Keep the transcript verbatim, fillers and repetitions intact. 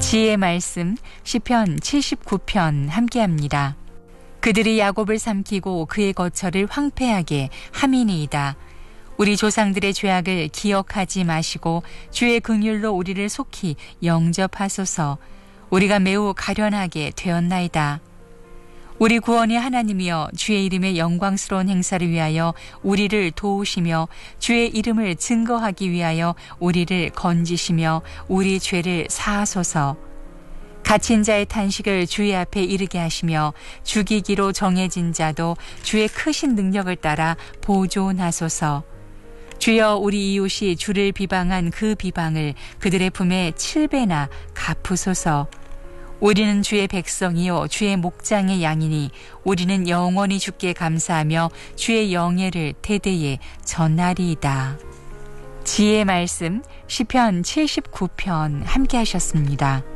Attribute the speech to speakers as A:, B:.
A: 지혜의 말씀 시편 칠십구 편 함께합니다. 그들이 야곱을 삼키고 그의 거처를 황폐하게 함이니이다. 우리 조상들의 죄악을 기억하지 마시고 주의 긍휼로 우리를 속히 영접하소서. 우리가 매우 가련하게 되었나이다. 우리 구원의 하나님이여, 주의 이름의 영광스러운 행사를 위하여 우리를 도우시며 주의 이름을 증거하기 위하여 우리를 건지시며 우리 죄를 사하소서. 갇힌 자의 탄식을 주의 앞에 이르게 하시며 죽이기로 정해진 자도 주의 크신 능력을 따라 보존하소서. 주여, 우리 이웃이 주를 비방한 그 비방을 그들의 품에 칠배나 갚으소서. 우리는 주의 백성이요 주의 목장의 양이니 우리는 영원히 주께 감사하며 주의 영예를 대대에 전하리이다. 지혜의 말씀 시편 칠십구 편 함께 하셨습니다.